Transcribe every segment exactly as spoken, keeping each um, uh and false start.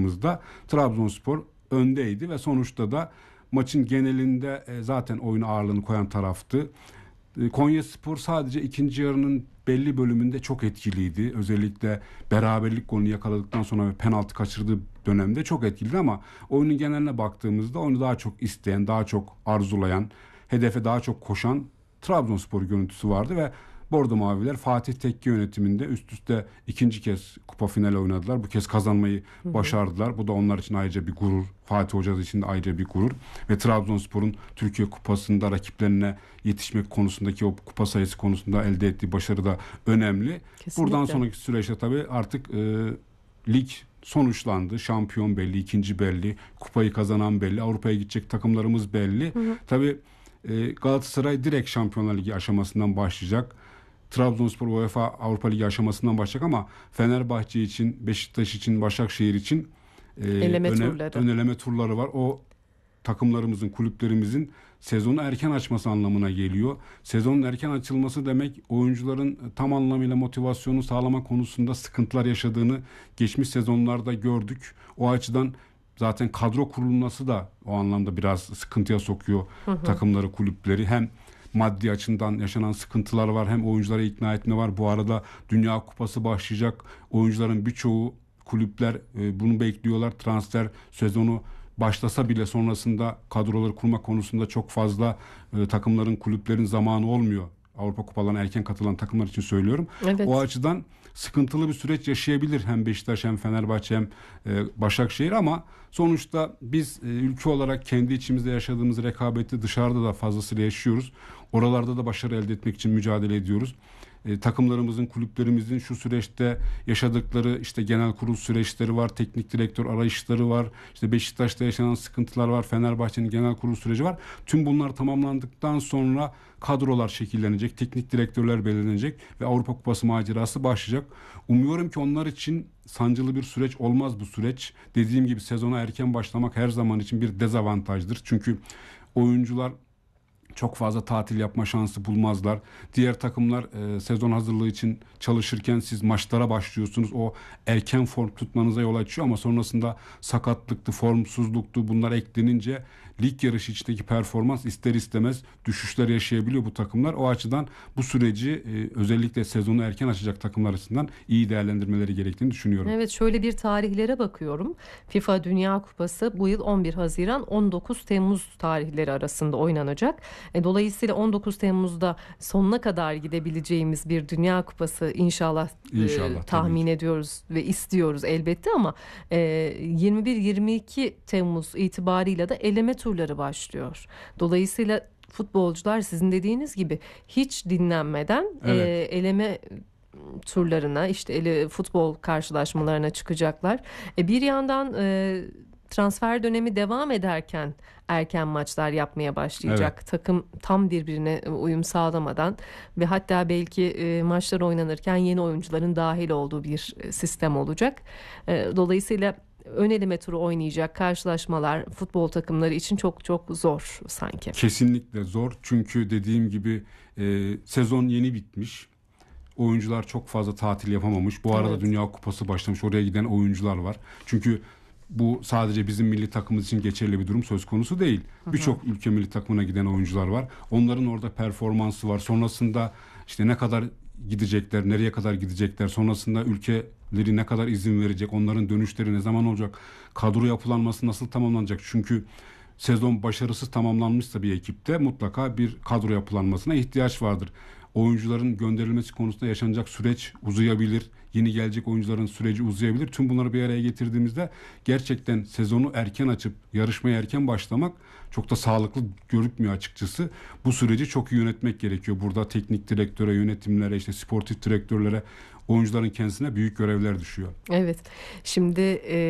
baktığımızda Trabzonspor öndeydi ve sonuçta da maçın genelinde e, zaten oyun ağırlığını koyan taraftı. E, Konyaspor sadece ikinci yarının belli bölümünde çok etkiliydi. Özellikle beraberlik golünü yakaladıktan sonra ve penaltı kaçırdığı dönemde çok etkiliydi ama oyunun geneline baktığımızda oyunu daha çok isteyen, daha çok arzulayan, hedefe daha çok koşan Trabzonspor görüntüsü vardı ve Bordo Maviler Fatih Tekke yönetiminde üst üste ikinci kez kupa finali oynadılar. Bu kez kazanmayı başardılar. Bu da onlar için ayrıca bir gurur. Fatih Hoca için de ayrıca bir gurur. Ve Trabzonspor'un Türkiye Kupası'nda rakiplerine yetişmek konusundaki o kupa sayısı konusunda elde ettiği başarı da önemli. Kesinlikle. Buradan sonraki süreçte tabii artık e, lig sonuçlandı. Şampiyon belli, ikinci belli, kupayı kazanan belli, Avrupa'ya gidecek takımlarımız belli. Hı hı. Tabii e, Galatasaray direkt Şampiyonlar Ligi aşamasından başlayacak. Trabzonspor UEFA Avrupa Ligi aşamasından başlayacak ama Fenerbahçe için, Beşiktaş için, Başakşehir için e, eleme öne, turları. ön eleme turları var. O takımlarımızın, kulüplerimizin sezonu erken açması anlamına geliyor. Sezonun erken açılması demek oyuncuların tam anlamıyla motivasyonu sağlama konusunda sıkıntılar yaşadığını geçmiş sezonlarda gördük. O açıdan zaten kadro kurulması da o anlamda biraz sıkıntıya sokuyor hı hı. takımları, kulüpleri. Hem maddi açıdan yaşanan sıkıntılar var, hem oyuncuları ikna etme var. Bu arada Dünya Kupası başlayacak. Oyuncuların birçoğu, kulüpler e, bunu bekliyorlar. Transfer sezonu başlasa bile sonrasında kadroları kurma konusunda çok fazla e, takımların, kulüplerin zamanı olmuyor. Avrupa Kupalarına erken katılan takımlar için söylüyorum. Evet. O açıdan sıkıntılı bir süreç yaşayabilir hem Beşiktaş, hem Fenerbahçe, hem e, Başakşehir ama sonuçta biz e, ülke olarak kendi içimizde yaşadığımız rekabeti dışarıda da fazlasıyla yaşıyoruz. Oralarda da başarı elde etmek için mücadele ediyoruz. E, takımlarımızın, kulüplerimizin şu süreçte yaşadıkları işte genel kurul süreçleri var, teknik direktör arayışları var, işte Beşiktaş'ta yaşanan sıkıntılar var, Fenerbahçe'nin genel kurul süreci var. Tüm bunlar tamamlandıktan sonra kadrolar şekillenecek, teknik direktörler belirlenecek ve Avrupa Kupası macerası başlayacak. Umuyorum ki onlar için sancılı bir süreç olmaz bu süreç. Dediğim gibi sezona erken başlamak her zaman için bir dezavantajdır. Çünkü oyuncular çok fazla tatil yapma şansı bulmazlar. Diğer takımlar e, sezon hazırlığı için çalışırken siz maçlara başlıyorsunuz. O erken form tutmanıza yol açıyor ama sonrasında sakatlıktı, formsuzluktu, bunlar eklenince lig yarışı içindeki performans ister istemez düşüşler yaşayabiliyor bu takımlar. O açıdan bu süreci e, özellikle sezonu erken açacak takımlar arasından iyi değerlendirmeleri gerektiğini düşünüyorum. Evet, şöyle bir tarihlere bakıyorum. FIFA Dünya Kupası bu yıl on bir Haziran on dokuz Temmuz tarihleri arasında oynanacak. Dolayısıyla on dokuz Temmuz'da sonuna kadar gidebileceğimiz bir Dünya Kupası inşallah, İnşallah e, tahmin ediyoruz ve istiyoruz elbette ama e, yirmi bir yirmi iki Temmuz itibarıyla da eleme turları başlıyor. Dolayısıyla futbolcular sizin dediğiniz gibi hiç dinlenmeden evet. e, eleme turlarına, işte ele, futbol karşılaşmalarına çıkacaklar. E, bir yandan e, transfer dönemi devam ederken erken maçlar yapmaya başlayacak. Evet. Takım tam birbirine uyum sağlamadan ve hatta belki e, maçlar oynanırken yeni oyuncuların dahil olduğu bir e, sistem olacak. E, dolayısıyla ön eleme turu oynayacak karşılaşmalar futbol takımları için çok çok zor sanki. Kesinlikle zor. Çünkü dediğim gibi e, sezon yeni bitmiş. Oyuncular çok fazla tatil yapamamış. Bu arada evet. Dünya Kupası başlamış. Oraya giden oyuncular var. Çünkü bu sadece bizim milli takımımız için geçerli bir durum söz konusu değil. Birçok ülke milli takımına giden oyuncular var. Onların orada performansı var. Sonrasında işte ne kadar gidecekler, nereye kadar gidecekler, sonrasında ülkeleri ne kadar izin verecek, onların dönüşleri ne zaman olacak, kadro yapılanması nasıl tamamlanacak? Çünkü sezon başarısız tamamlanmışsa bir ekipte mutlaka bir kadro yapılanmasına ihtiyaç vardır. Oyuncuların gönderilmesi konusunda yaşanacak süreç uzayabilir. Yeni gelecek oyuncuların süreci uzayabilir. Tüm bunları bir araya getirdiğimizde gerçekten sezonu erken açıp yarışmaya erken başlamak çok da sağlıklı görünmüyor açıkçası. Bu süreci çok iyi yönetmek gerekiyor. Burada teknik direktöre, yönetimlere, işte sportif direktörlere, oyuncuların kendisine büyük görevler düşüyor. Evet. Şimdi e,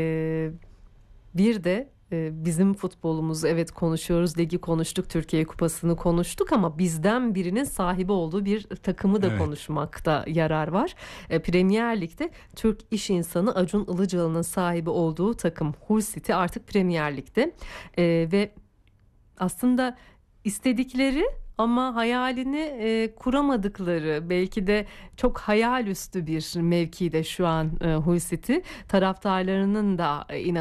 bir de bizim futbolumuz, evet konuşuyoruz, ligi konuştuk, Türkiye Kupası'nı konuştuk ama bizden birinin sahibi olduğu bir takımı da evet. konuşmakta yarar var. Premier Lig'de Türk iş insanı Acun Ilıcalı'nın sahibi olduğu takım Hull City artık Premier Lig'de ee, ve aslında istedikleri ama hayalini e, kuramadıkları, belki de çok hayal üstü bir mevkide şu an e, Hull City. Taraftarlarının da inan